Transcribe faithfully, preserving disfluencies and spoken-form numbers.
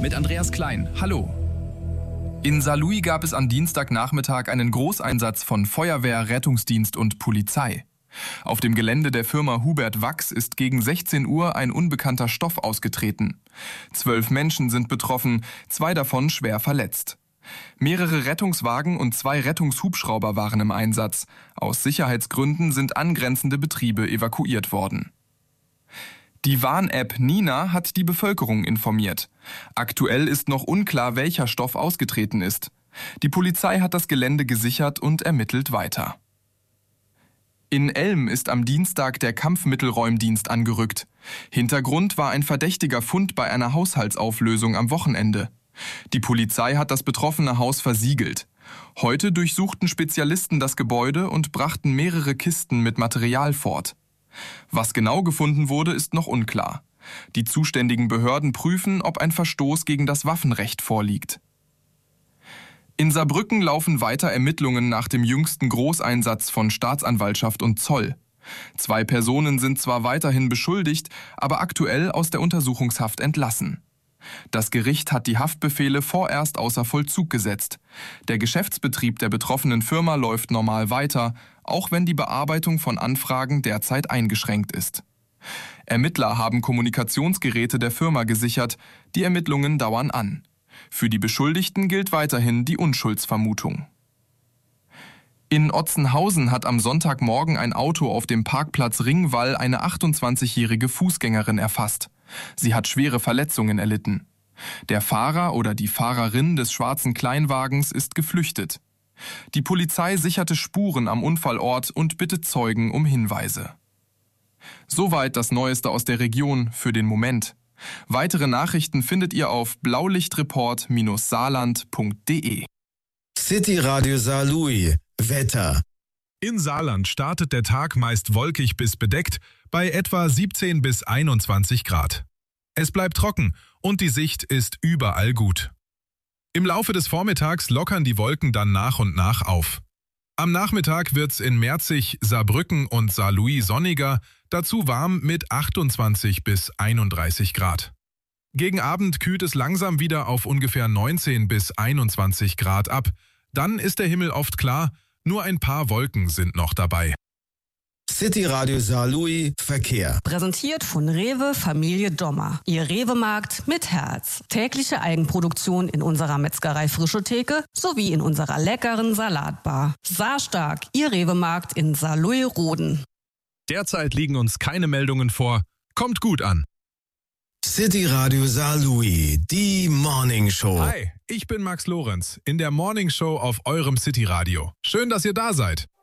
mit Andreas Klein. Hallo. In Saarlouis gab es am Dienstagnachmittag einen Großeinsatz von Feuerwehr, Rettungsdienst und Polizei. Auf dem Gelände der Firma Hubert Wachs ist gegen sechzehn Uhr ein unbekannter Stoff ausgetreten. Zwölf Menschen sind betroffen, zwei davon schwer verletzt. Mehrere Rettungswagen und zwei Rettungshubschrauber waren im Einsatz. Aus Sicherheitsgründen sind angrenzende Betriebe evakuiert worden. Die Warn-App Nina hat die Bevölkerung informiert. Aktuell ist noch unklar, welcher Stoff ausgetreten ist. Die Polizei hat das Gelände gesichert und ermittelt weiter. In Elm ist am Dienstag der Kampfmittelräumdienst angerückt. Hintergrund war ein verdächtiger Fund bei einer Haushaltsauflösung am Wochenende. Die Polizei hat das betroffene Haus versiegelt. Heute durchsuchten Spezialisten das Gebäude und brachten mehrere Kisten mit Material fort. Was genau gefunden wurde, ist noch unklar. Die zuständigen Behörden prüfen, ob ein Verstoß gegen das Waffenrecht vorliegt. In Saarbrücken laufen weiter Ermittlungen nach dem jüngsten Großeinsatz von Staatsanwaltschaft und Zoll. Zwei Personen sind zwar weiterhin beschuldigt, aber aktuell aus der Untersuchungshaft entlassen. Das Gericht hat die Haftbefehle vorerst außer Vollzug gesetzt. Der Geschäftsbetrieb der betroffenen Firma läuft normal weiter, auch wenn die Bearbeitung von Anfragen derzeit eingeschränkt ist. Ermittler haben Kommunikationsgeräte der Firma gesichert, die Ermittlungen dauern an. Für die Beschuldigten gilt weiterhin die Unschuldsvermutung. In Otzenhausen hat am Sonntagmorgen ein Auto auf dem Parkplatz Ringwall eine achtundzwanzigjährige Fußgängerin erfasst. Sie hat schwere Verletzungen erlitten. Der Fahrer oder die Fahrerin des schwarzen Kleinwagens ist geflüchtet. Die Polizei sicherte Spuren am Unfallort und bittet Zeugen um Hinweise. Soweit das Neueste aus der Region für den Moment. Weitere Nachrichten findet ihr auf blaulichtreport Bindestrich saarland Punkt de. City Radio Saarlouis. Wetter. In Saarland startet der Tag meist wolkig bis bedeckt bei etwa siebzehn bis einundzwanzig Grad. Es bleibt trocken und die Sicht ist überall gut. Im Laufe des Vormittags lockern die Wolken dann nach und nach auf. Am Nachmittag wird's in Merzig, Saarbrücken und Saarlouis sonniger, dazu warm mit achtundzwanzig bis einunddreißig Grad. Gegen Abend kühlt es langsam wieder auf ungefähr neunzehn bis einundzwanzig Grad ab. Dann ist der Himmel oft klar, nur ein paar Wolken sind noch dabei. City Radio Saarlouis Verkehr. Präsentiert von Rewe Familie Dommer. Ihr Rewe-Markt mit Herz. Tägliche Eigenproduktion in unserer Metzgerei Frische Theke sowie in unserer leckeren Salatbar. Saarstark, Ihr Rewe-Markt in Saarlouis-Roden. Derzeit liegen uns keine Meldungen vor. Kommt gut an. City Radio Saarlouis, die Morning Show. Hi, ich bin Max Lorenz in der Morning Show auf eurem City Radio. Schön, dass ihr da seid.